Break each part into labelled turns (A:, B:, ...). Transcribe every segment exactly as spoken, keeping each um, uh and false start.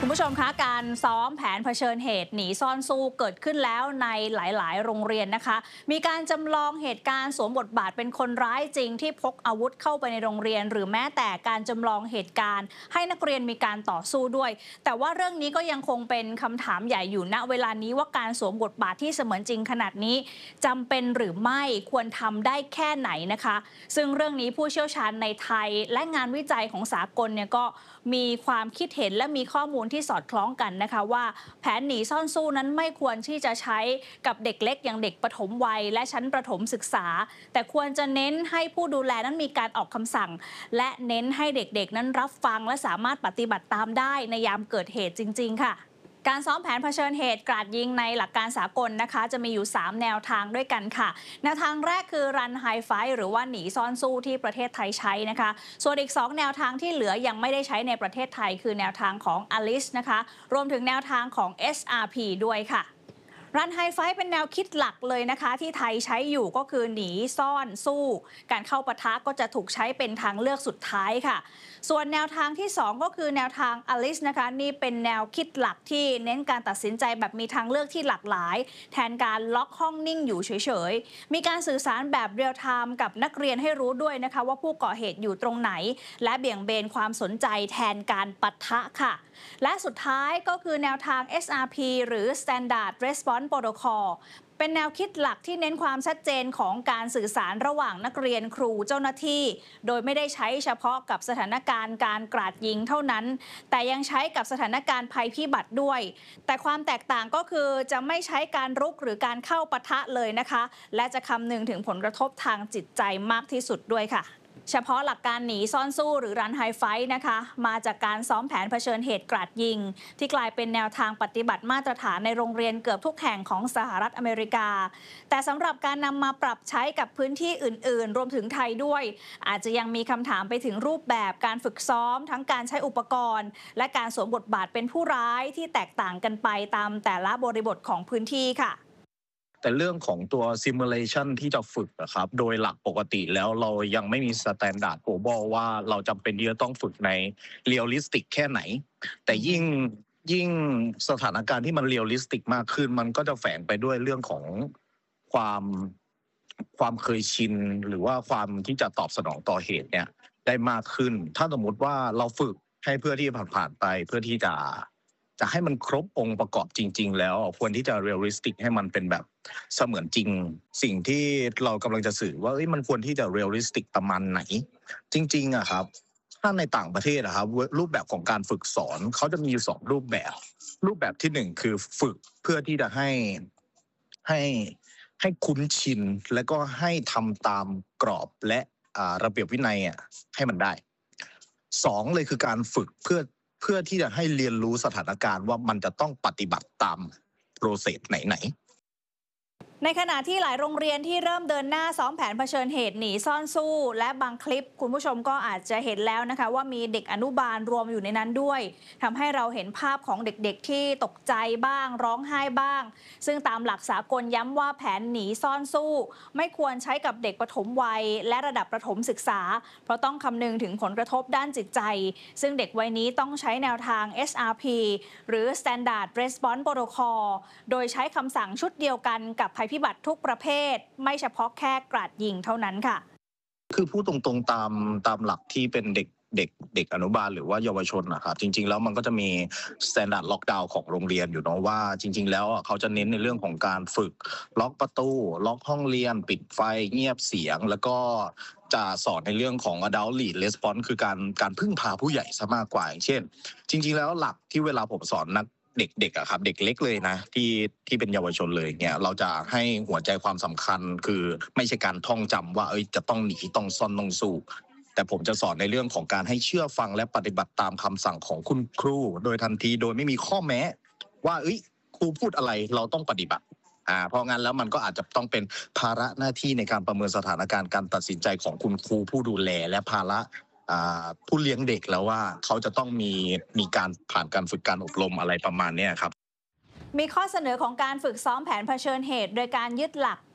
A: คุณผู้ชมคะการซ้อมแผนเผชิญเหตุหนีซ่อนสู้เกิดขึ้นแล้วในหลายๆโรงเรียนนะคะมีการจำลองเหตุการณ์สวมบทบาทเป็นคนร้ายจริงที่พกอาวุธเข้าไปในโรงเรียนหรือแม้แต่การจำลองเหตุการณ์ให้นักเรียนมีการต่อสู้ด้วยแต่ว่าเรื่องนี้ก็ยังคงเป็นคำถามใหญ่อยู่ณเวลานี้ว่าการสวมบทบาทที่เสมือนจริงขนาดนี้จำเป็นหรือไม่ควรทำได้แค่ไหนนะคะซึ่งเรื่องนี้ผู้เชี่ยวชาญในไทยและงานวิจัยของสากลเนี่ยก็มีความคิดเห็นและมีข้อมูลที่สอดคล้องกันนะคะว่าแผนหนีซ่อนสู้นั้นไม่ควรที่จะใช้กับเด็กเล็กอย่างเด็กปฐมวัยและชั้นประถมศึกษาแต่ควรจะเน้นให้ผู้ดูแลนั้นมีการออกคำสั่งและเน้นให้เด็กๆนั้นรับฟังและสามารถปฏิบัติตามได้ในยามเกิดเหตุจริงๆค่ะการซ้อมแผนเผชิญเหตุกราดยิงในหลักการสากลนะคะจะมีอยู่สามแนวทางด้วยกันค่ะแนวทางแรกคือ Run Hide Fight หรือว่าหนีซ่อนสู้ที่ประเทศไทยใช้นะคะส่วนอีกสองแนวทางที่เหลือยังไม่ได้ใช้ในประเทศไทยคือแนวทางของ อลิซ นะคะรวมถึงแนวทางของ เอส อาร์ พี ด้วยค่ะรันไฮไฟเป็นแนวคิดหลักเลยนะคะที่ไทยใช้อยู่ก็คือหนีซ่อนสู้การเข้าปะทะก็จะถูกใช้เป็นทางเลือกสุดท้ายค่ะส่วนแนวทางที่สองก็คือแนวทาง อลิซ นะคะนี่เป็นแนวคิดหลักที่เน้นการตัดสินใจแบบมีทางเลือกที่หลากหลายแทนการล็อกห้องนิ่งอยู่เฉยๆมีการสื่อสารแบบเรียลไทม์กับนักเรียนให้รู้ด้วยนะคะว่าผู้ก่อเหตุอยู่ตรงไหนและเบี่ยงเบนความสนใจแทนการปะทะค่ะและสุดท้ายก็คือแนวทาง เอส อาร์ พี หรือ Standard Response Protocol เป็นแนวคิดหลักที่เน้นความชัดเจนของการสื่อสารระหว่างนักเรียนครูเจ้าหน้าที่โดยไม่ได้ใช้เฉพาะกับสถานการณ์การกราดยิงเท่านั้นแต่ยังใช้กับสถานการณ์ภัยพิบัติด้วยแต่ความแตกต่างก็คือจะไม่ใช้การรุกหรือการเข้าปะทะเลยนะคะและจะคำนึงถึงผลกระทบทางจิตใจมากที่สุดด้วยค่ะเฉพาะหลักการหนีซ่อนสู้หรือรันไฮไฟท์นะคะมาจากการซ้อมแผนเผชิญเหตุกราดยิงที่กลายเป็นแนวทางปฏิบัติมาตรฐานในโรงเรียนเกือบทุกแห่งของสหรัฐอเมริกาแต่สำหรับการนำมาปรับใช้กับพื้นที่อื่นๆรวมถึงไทยด้วยอาจจะยังมีคำถามไปถึงรูปแบบการฝึกซ้อมทั้งการใช้อุปกรณ์และการสวมบทบาทเป็นผู้ร้ายที่แตกต่างกันไปตามแต่ละบริบทของพื้นที่ค่ะ
B: แต่เรื่องของตัว simulation ที่จะฝึกนะครับโดยหลักปกติแล้วเรายังไม่มี standard global ว่าเราจำเป็นที่จะต้องฝึกใน realistic แค่ไหนแต่ยิ่งยิ่งสถานการณ์ที่มัน realistic มากขึ้นมันก็จะแฝงไปด้วยเรื่องของความความเคยชินหรือว่าความที่จะตอบสนองต่อเหตุเนี่ยได้มากขึ้นถ้าสมมติว่าเราฝึกให้เพื่อที่ผ่านๆไปเพื่อที่จะจะให้มันครบองค์ประกอบจริงๆแล้วควรที่จะ realistic ให้มันเป็นแบบเสมือนจริงสิ่งที่เรากำลังจะสื่อว่าเอ้ยมันควรที่จะ realistic ประมาณไหนจริงๆอะครับถ้าในต่างประเทศอะครับรูปแบบของการฝึกสอนเขาจะมีอยู่สองรูปแบบรูปแบบที่หนึ่งคือฝึกเพื่อที่จะให้ให้ให้คุ้นชินและก็ให้ทำตามกรอบและระเบียบวินัยอะให้มันได้สองเลยคือการฝึกเพื่อเพื่อที่จะให้เรียนรู้สถานการณ์ว่ามันจะต้องปฏิบัติตามโปรเซสไหนๆ
A: ในขณะที่หลายโรงเรียนที่เริ่มเดินหน้าซ้อมแผนเผชิญเหตุหนีซ่อนสู้และบางคลิปคุณผู้ชมก็อาจจะเห็นแล้วนะคะว่ามีเด็กอนุบาลรวมอยู่ในนั้นด้วยทำให้เราเห็นภาพของเด็กๆที่ตกใจบ้างร้องไห้บ้างซึ่งตามหลักสากลย้ำว่าแผนหนีซ่อนสู้ไม่ควรใช้กับเด็กปฐมวัยและระดับประถมศึกษาเพราะต้องคำนึงถึงผลกระทบด้านจิตใจซึ่งเด็กวัยนี้ต้องใช้แนวทาง เอส อาร์ พี หรือ Standard Response Protocol โดยใช้คำสั่งชุดเดียวกันกับภัยพิบัติทุกประเภทไม่เฉพาะแค่กราดยิงเท่านั้นค่ะ
B: คือพูดตรงๆตามตามหลักที่เป็นเด็กเด็กเด็กอนุบาลหรือว่าเยาวชนนะครับจริงๆแล้วมันก็จะมี standard lockdown ของโรงเรียนอยู่เนาะว่าจริงๆแล้วเขาจะเน้นในเรื่องของการฝึกล็อกประตูล็อกห้องเรียนปิดไฟเงียบเสียงแล้วก็จะสอนในเรื่องของ adult lead response คือการการพึ่งพาผู้ใหญ่ซะมากกว่าอย่างเช่นจริงๆแล้วหลักที่เวลาผมสอนนักเด็กๆอะครับเด็กเล็กเลยนะที่ที่เป็นเยาวชนเลยเนี่ยเราจะให้หัวใจความสำคัญคือไม่ใช่การท่องจำว่าเอ้ยจะต้องหนีต้องซ่อนต้องสู้แต่ผมจะสอนในเรื่องของการให้เชื่อฟังและปฏิบัติตามคำสั่งของคุณครูโดยทันทีโดยไม่มีข้อแม้ว่าเอ้ยครูพูดอะไรเราต้องปฏิบัติอ่าเพราะงั้นแล้วมันก็อาจจะต้องเป็นภาระหน้าที่ในการประเมินสถานการณ์การตัดสินใจของคุณครูผู้ดูแลและภาระผู้เลี้ยงเด็กแล้วว่าเขาจะต้องมีมีการผ่านการฝึกการอบรมอะไรประมาณนี้ครับ
A: มีข้อเสนอของการฝึกซ้อมแผนเผชิญเหตุโดยการยึดหลัก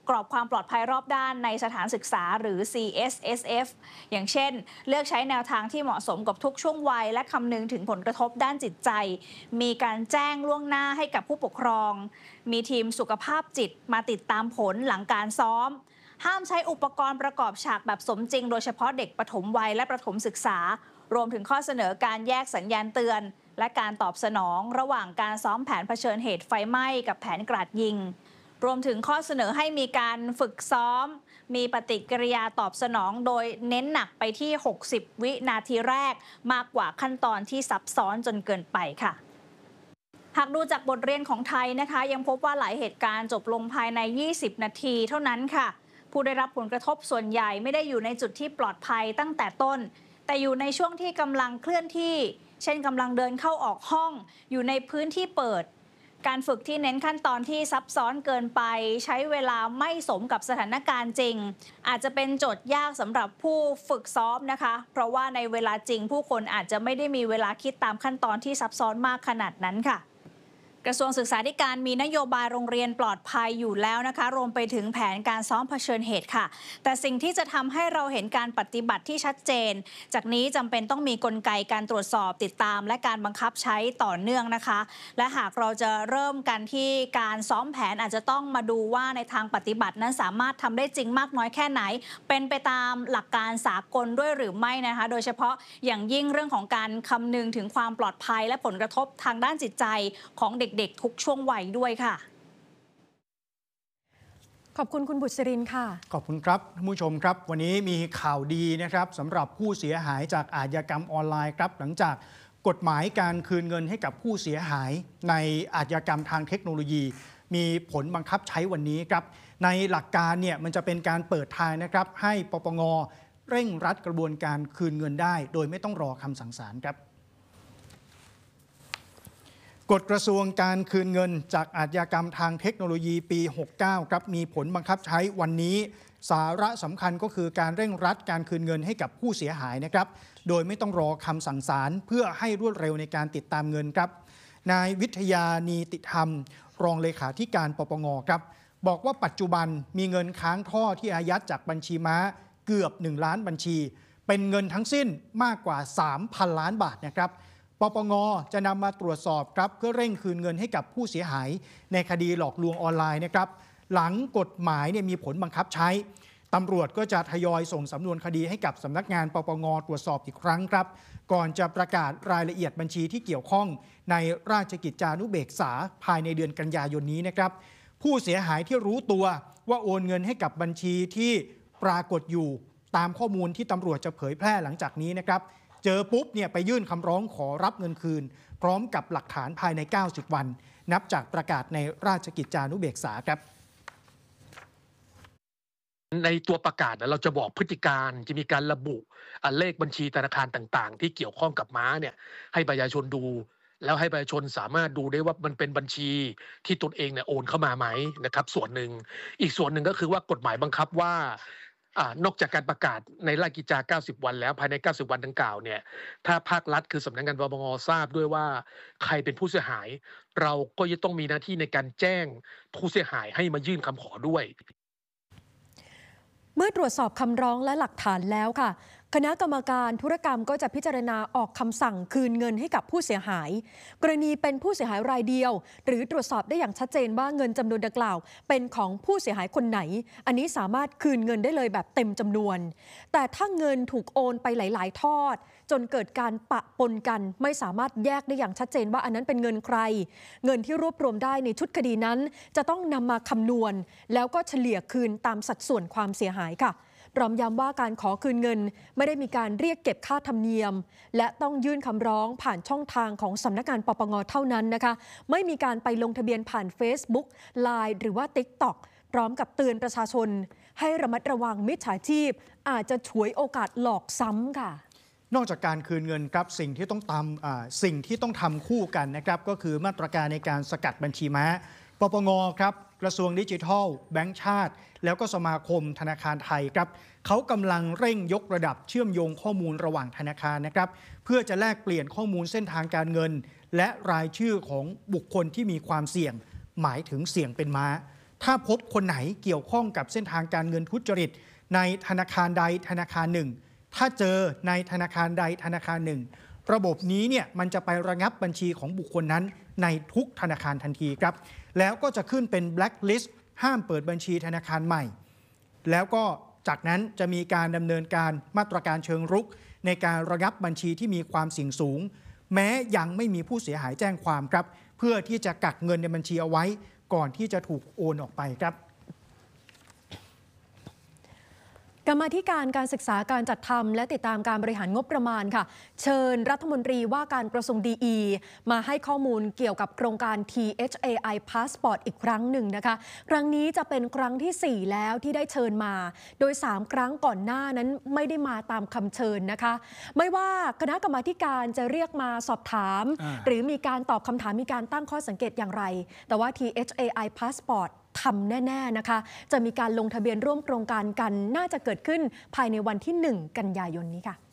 A: กรอบความปลอดภัยรอบด้านในสถานศึกษาหรือ ซี เอส เอส เอฟ อย่างเช่นเลือกใช้แนวทางที่เหมาะสมกับทุกช่วงวัยและคำนึงถึงผลกระทบด้านจิตใจมีการแจ้งล่วงหน้าให้กับผู้ปกครองมีทีมสุขภาพจิตมาติดตามผลหลังการซ้อมห้ามใช้อุปกรณ์ประกอบฉากแบบสมจริงโดยเฉพาะเด็กปฐมวัยและประถมศึกษารวมถึงข้อเสนอการแยกสัญญาณเตือนและการตอบสนองระหว่างการซ้อมแผนเผชิญเหตุไฟไหม้กับแผนกราดยิงรวมถึงข้อเสนอให้มีการฝึกซ้อมมีปฏิกิริยาตอบสนองโดยเน้นหนักไปที่หกสิบวินาทีแรกมากกว่าขั้นตอนที่ซับซ้อนจนเกินไปค่ะหากดูจากบทเรียนของไทยนะคะยังพบว่าหลายเหตุการณ์จบลงภายในยี่สิบนาทีเท่านั้นค่ะผู้ได้รับผลกระทบส่วนใหญ่ไม่ได้อยู่ในจุดที่ปลอดภัยตั้งแต่ต้นแต่อยู่ในช่วงที่กำลังเคลื่อนที่เช่นกำลังเดินเข้าออกห้องอยู่ในพื้นที่เปิดการฝึกที่เน้นขั้นตอนที่ซับซ้อนเกินไปใช้เวลาไม่สมกับสถานการณ์จริงอาจจะเป็นโจทย์ยากสำหรับผู้ฝึกซ้อมนะคะเพราะว่าในเวลาจริงผู้คนอาจจะไม่ได้มีเวลาคิดตามขั้นตอนที่ซับซ้อนมากขนาดนั้นค่ะกระทรวงศึกษาธิการมีนโยบายโรงเรียนปลอดภัยอยู่แล้วนะคะรวมไปถึงแผนการซ้อมเผชิญเหตุค่ะแต่สิ่งที่จะทำให้เราเห็นการปฏิบัติที่ชัดเจนจากนี้จำเป็นต้องมีกลไกการตรวจสอบติดตามและการบังคับใช้ต่อเนื่องนะคะและหากเราจะเริ่มกันที่การซ้อมแผนอาจจะต้องมาดูว่าในทางปฏิบัตินั้นสามารถทำได้จริงมากน้อยแค่ไหนเป็นไปตามหลักการสากลด้วยหรือไม่นะคะโดยเฉพาะอย่างยิ่งเรื่องของการคำนึงถึงความปลอดภัยและผลกระทบทางด้านจิตใจของเด็กๆทุกช่วงวัยด้วยค่ะ
C: ขอบคุณคุณบุษรินค่ะ
D: ขอบคุณครับท่านผู้ชมครับวันนี้มีข่าวดีนะครับสำหรับผู้เสียหายจากอาชญากรรมออนไลน์ครับหลังจากกฎหมายการคืนเงินให้กับผู้เสียหายในอาชญากรรมทางเทคโนโลยีมีผลบังคับใช้วันนี้ครับในหลักการเนี่ยมันจะเป็นการเปิดทางนะครับให้ปปงเร่งรัดกระบวนการคืนเงินได้โดยไม่ต้องรอคำสั่งศาลครับกฎกระทรวงการคืนเงินจากอาชญากรรมทางเทคโนโลยีปีหกสิบเก้าครับมีผลบังคับใช้วันนี้สาระสำคัญก็คือการเร่งรัดการคืนเงินให้กับผู้เสียหายนะครับโดยไม่ต้องรอคำสั่งศาลเพื่อให้รวดเร็วในการติดตามเงินครับนายวิทยานีติธรรมรองเลขาธิการปปงครับบอกว่าปัจจุบันมีเงินค้างท่อที่อายัดจากบัญชีม้าเกือบหนึ่งล้านบัญชีเป็นเงินทั้งสิ้นมากกว่า สามพัน ล้านบาทนะครับปปงจะนำมาตรวจสอบครับเพื่อเร่งคืนเงินให้กับผู้เสียหายในคดีหลอกลวงออนไลน์นะครับหลังกฎหมายเนี่ยมีผลบังคับใช้ตำรวจก็จะทยอยส่งสำนวนคดีให้กับสำนักงานปปงตรวจสอบอีกครั้งครับก่อนจะประกาศรายละเอียดบัญชีที่เกี่ยวข้องในราชกิจจานุเบกษาภายในเดือนกันยายนนี้นะครับผู้เสียหายที่รู้ตัวว่าโอนเงินให้กับบัญชีที่ปรากฏอยู่ตามข้อมูลที่ตำรวจจะเผยแพร่หลังจากนี้นะครับเจอปุ๊บเนี่ยไปยื่นคำร้องขอรับเงินคืนพร้อมกับหลักฐานภายในเก้าสิบวันนับจากประกาศในราชกิจจานุเบกษาครับ
E: ในตัวประกาศเราจะบอกพฤติการจะมีการระบุเลขบัญชีธนาคารต่างๆที่เกี่ยวข้องกับม้าเนี่ยให้ประชาชนดูแล้วให้ประชาชนสามารถดูได้ว่ามันเป็นบัญชีที่ตนเองเนี่ยโอนเข้ามาไหมนะครับส่วนหนึ่งอีกส่วนหนึ่งก็คือว่ากฎหมายบังคับว่าอ่านอกจากการประกาศในราชกิจจาเก้าสิบวันแล้วภายในเก้าสิบวันดังกล่าวเนี่ยถ้าภาครัฐคือสำนักงานปปงทราบด้วยว่าใครเป็นผู้เสียหายเราก็จะต้องมีหน้าที่ในการแจ้งผู้เสียหายให้มายื่นคำขอด้วย
C: เมื่อตรวจสอบคำร้องและหลักฐานแล้วค่ะคณะกรรมการธุรกรรมก็จะพิจารณาออกคำสั่งคืนเงินให้กับผู้เสียหายกรณีเป็นผู้เสียหายรายเดียวหรือตรวจสอบได้อย่างชัดเจนว่าเงินจำนวนดังกล่าวเป็นของผู้เสียหายคนไหนอันนี้สามารถคืนเงินได้เลยแบบเต็มจำนวนแต่ถ้าเงินถูกโอนไปหลายๆทอดจนเกิดการปะปนกันไม่สามารถแยกได้อย่างชัดเจนว่าอันนั้นเป็นเงินใครเงินที่รวบรวมได้ในชุดคดีนั้นจะต้องนำมาคำนวณแล้วก็เฉลี่ยคืนตามสัดส่วนความเสียหายค่ะพร้อมย้ำว่าการขอคืนเงินไม่ได้มีการเรียกเก็บค่าธรรมเนียมและต้องยื่นคำร้องผ่านช่องทางของสำนักงานปปงเท่านั้นนะคะไม่มีการไปลงทะเบียนผ่าน Facebook ไลน์ หรือว่า TikTok พร้อมกับเตือนประชาชนให้ระมัดระวังมิจฉาชีพอาจจะฉวยโอกาสหลอกซ้ำค่ะ
D: นอกจากการคืนเงินครับสิ่งที่ต้องทำสิ่งที่ต้องทำคู่กันนะครับก็คือมาตรการในการสกัดบัญชีม้าปปงครับกระทรวงดิจิทัลแบงก์ชาติแล้วก็สมาคมธนาคารไทยครับเขากำลังเร่งยกระดับเชื่อมโยงข้อมูลระหว่างธนาคารนะครับเพื่อจะแลกเปลี่ยนข้อมูลเส้นทางการเงินและรายชื่อของบุคคลที่มีความเสี่ยงหมายถึงเสี่ยงเป็นม้าถ้าพบคนไหนเกี่ยวข้องกับเส้นทางการเงินทุจริตในธนาคารใดธนาคารหนึ่งถ้าเจอในธนาคารใดธนาคารหนึ่งระบบนี้เนี่ยมันจะไประงับบัญชีของบุคคลนั้นในทุกธนาคารทันทีครับแล้วก็จะขึ้นเป็นแบล็คลิสต์ห้ามเปิดบัญชีธนาคารใหม่แล้วก็จากนั้นจะมีการดำเนินการมาตรการเชิงรุกในการระงับบัญชีที่มีความเสี่ยงสูงแม้ยังไม่มีผู้เสียหายแจ้งความครับเพื่อที่จะกักเงินในบัญชีเอาไว้ก่อนที่จะถูกโอนออกไปครับ
C: กรรมาธิการการศึกษาการจัดทำและติดตามการบริหารงบประมาณค่ะเชิญรัฐมนตรีว่าการกระทรวงดี อี มาให้ข้อมูลเกี่ยวกับโครงการ ที เอช เอ ไอ Passport อีกครั้งหนึ่งนะคะครั้งนี้จะเป็นครั้งที่สี่แล้วที่ได้เชิญมาโดยสามครั้งก่อนหน้านั้นไม่ได้มาตามคำเชิญนะคะไม่ว่าคณะกรรมาธิการจะเรียกมาสอบถามหรือมีการตอบคำถามมีการตั้งข้อสังเกตอย่างไรแต่ว่า ที เอช เอ ไอ Passportทำแน่ๆนะคะจะมีการลงทะเบียนร่วมโครงการกันน่าจะเกิดขึ้นภายในวันที่หนึ่งกันยายนนี้ค่ะ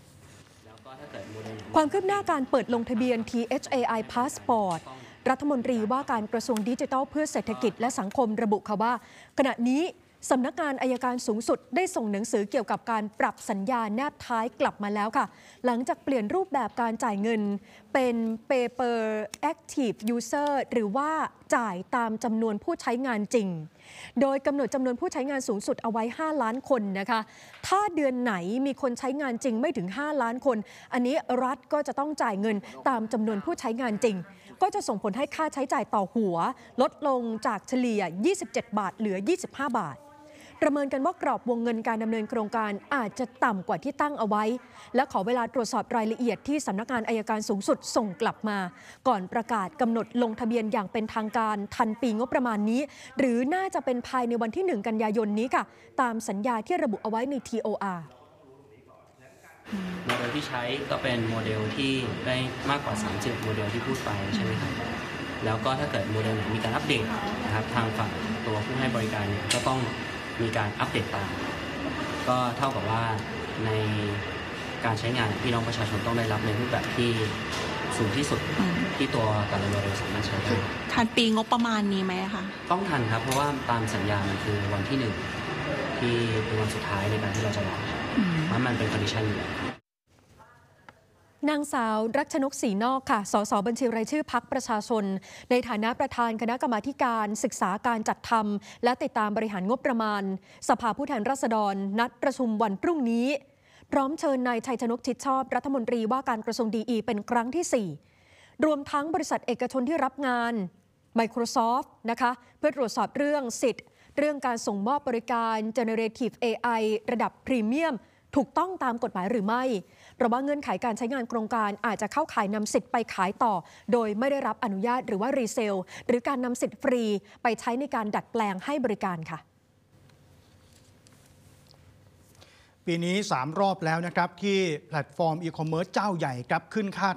C: ความคืบหน้าการเปิดลงทะเบียน ที เอช เอ ไอ Passport รัฐมนตรีว่าการกระทรวงดิจิทัลเพื่อเศรษฐกิจและสังคมระบุค่ะว่าขณะนี้สำนักงานอัยการสูงสุดได้ส่งหนังสือเกี่ยวกับการปรับสัญญาแนบท้ายกลับมาแล้วค่ะหลังจากเปลี่ยนรูปแบบการจ่ายเงินเป็น Paper Active User หรือว่าจ่ายตามจำนวนผู้ใช้งานจริงโดยกำหนดจำนวนผู้ใช้งานสูงสุดเอาไว้ห้าล้านคนนะคะถ้าเดือนไหนมีคนใช้งานจริงไม่ถึงห้าล้านคนอันนี้รัฐก็จะต้องจ่ายเงินตามจำนวนผู้ใช้งานจริงก็จะส่งผลให้ค่าใช้จ่ายต่อหัวลดลงจากเฉลี่ยยี่สิบเจ็ดบาทเหลือยี่สิบห้าบาทประเมินกันว่ากรอบวงเงินการดำเนินโครงการอาจจะต่ำกว่าที่ตั้งเอาไว้และขอเวลาตรวจสอบรายละเอียดที่สำนักงานอัยการสูงสุดส่งกลับมาก่อนประกาศกำหนดลงทะเบียนอย่างเป็นทางการทันปีงบประมาณนี้หรือน่าจะเป็นภายในวันที่หนึ่งกันยายนนี้ค่ะตามสัญญาที่ระบุเอาไว้ใน ที โอ อาร์
F: โมเดลที่ใช้ก็เป็นโมเดลที่ได้มากกว่าสามสิบโมเดลที่พูดไปใช่ไหมครับแล้วก็ถ้าเกิดโมเดลไหนมีการอัปเดตนะครับทางฝั่งตัวผู้ให้บริการเนี่ยก็ต้องมีการอัปเดตตามก็เท่ากับว่าในการใช้งานพี่น้องประชาชนต้องได้รับในรูปแบบที่สูงที่สุดที่ตัวแต่ละโมเดลสามารถใช้ได้
G: ทันปีงบประมาณนี้ไหมคะ
F: ต้องทันครับเพราะว่าตามสัญญามันคือวันที่หนึ่งที่เป็นวันสุดท้ายในการที่เราจะรอเพราะมันเป็นคอนดิชันอยู่
C: นางสาวรัชนกศรีนอกค่ะสสบัญชีรายชื่อพรรคประชาชนในฐานะประธานคณะกรรมาการศึกษาการจัดทำและติดตามบริหารงบประมาณสภาผู้แทนราษฎรนัดประชุมวันพรุ่งนี้พร้อมเชิญนายชัยชนกชิดชอบรัฐมนตรีว่าการกระทรวงดีอีเป็นครั้งที่สี่รวมทั้งบริษัทเอกชนที่รับงาน Microsoft นะคะเพื่อตรวจสอบเรื่องสิทธิ์เรื่องการส่งมอบบริการ Generative เอ ไอ ระดับพรีเมียมถูกต้องตามกฎหมายหรือไม่เพราะว่าเงื่อนไขการใช้งานโครงการอาจจะเข้าข่ายนำสิทธิ์ไปขายต่อโดยไม่ได้รับอนุญาตหรือว่ารีเซลหรือการนำสิทธิ์ฟรีไปใช้ในการดัดแปลงให้บริการค่ะ
D: ปีนี้สามรอบแล้วนะครับที่แพลตฟอร์มอีคอมเมิร์ซเจ้าใหญ่ครับขึ้นค่า